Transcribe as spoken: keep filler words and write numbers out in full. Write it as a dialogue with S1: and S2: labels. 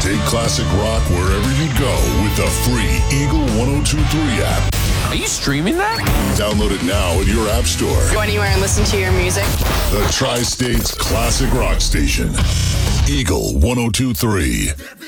S1: Take classic rock wherever you go with the free Eagle ten twenty-three app.
S2: Are you streaming that?
S1: Download it now in your app store.
S3: Go anywhere and listen to your music.
S1: The Tri-State's classic rock station. Eagle ten twenty-three.